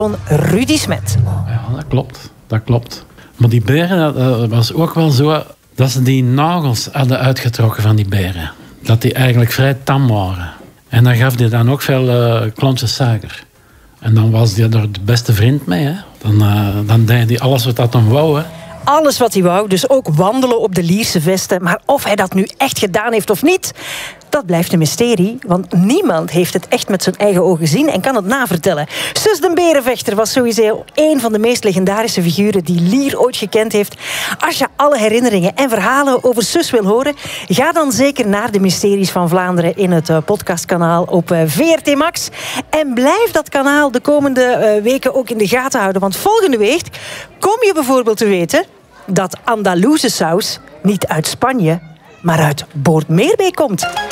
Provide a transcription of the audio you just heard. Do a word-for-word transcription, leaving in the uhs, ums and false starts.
Rudy Smet. Ja, dat klopt. Dat klopt. Maar die beren, dat was ook wel zo dat ze die nagels hadden uitgetrokken van die beren. Dat die eigenlijk vrij tam waren. En dan gaf die dan ook veel uh, klontjes suiker. En dan was die er de beste vriend mee. Hè. Dan, uh, dan deed hij alles wat dat dan wou. Hè. Alles wat hij wou, dus ook wandelen op de Lierse vesten. Maar of hij dat nu echt gedaan heeft of niet, dat blijft een mysterie. Want niemand heeft het echt met zijn eigen ogen gezien en kan het navertellen. Sus de Berenvechter was sowieso een van de meest legendarische figuren die Lier ooit gekend heeft. Als je alle herinneringen en verhalen over Sus wil horen, ga dan zeker naar de Mysteries van Vlaanderen in het uh, podcastkanaal op uh, V R T Max. En blijf dat kanaal de komende uh, weken ook in de gaten houden. Want volgende week kom je bijvoorbeeld te weten dat Andalouse saus niet uit Spanje, maar uit Boortmeerbeek komt.